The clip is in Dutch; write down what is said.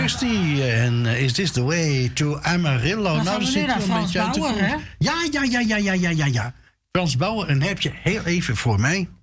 Thirsty. En Is This The Way To Amarillo? Dan gaan we nu naar Frans Bauer, hè? Ja. Frans Bauer, en heb je heel even voor mij...